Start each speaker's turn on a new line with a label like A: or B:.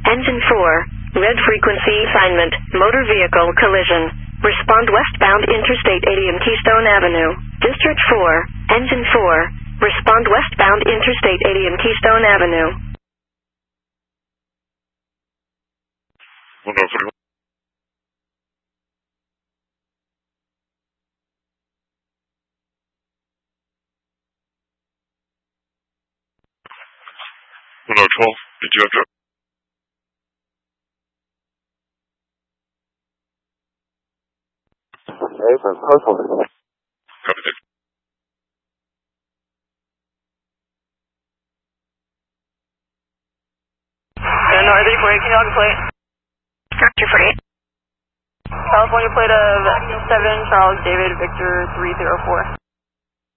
A: Engine 4, red frequency assignment, motor vehicle collision. Respond westbound Interstate 80 Keystone Avenue. District 4, Engine 4, respond westbound Interstate 80 Keystone Avenue.
B: Hello, 12. Did you have to?
C: Hey, for postal.
B: Copy that.
D: North 848, California plate.
A: Structure 48.
D: California plate of 7 Charles David Victor 304.